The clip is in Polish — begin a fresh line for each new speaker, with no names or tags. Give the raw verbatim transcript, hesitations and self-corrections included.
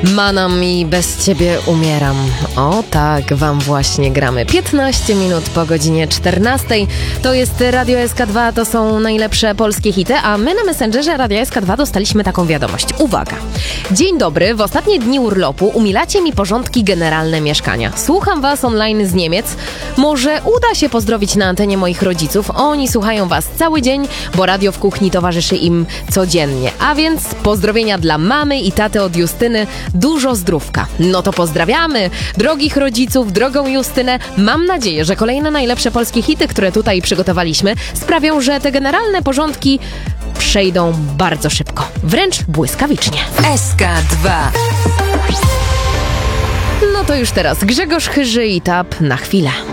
Manam i bez ciebie umieram. O tak, wam właśnie gramy. piętnaście minut po godzinie czternastej. To jest Radio S K dwa, to są najlepsze polskie hity, a my na Messengerze Radio S K dwa dostaliśmy taką wiadomość. Uwaga. Dzień dobry, w ostatnie dni urlopu umilacie mi porządki generalne mieszkania. Słucham was online z Niemiec. Może uda się pozdrowić na antenie moich rodziców. Oni słuchają was cały dzień, bo radio w kuchni towarzyszy im codziennie. A więc pozdrowienia dla mamy i taty od Justyny. Dużo zdrówka. No to pozdrawiamy drogich rodziców, drogą Justynę. Mam nadzieję, że kolejne najlepsze polskie hity, które tutaj przygotowaliśmy, sprawią, że te generalne porządki przejdą bardzo szybko. Wręcz błyskawicznie.
S K dwa.
No to już teraz Grzegorz Chyży i Tap na chwilę.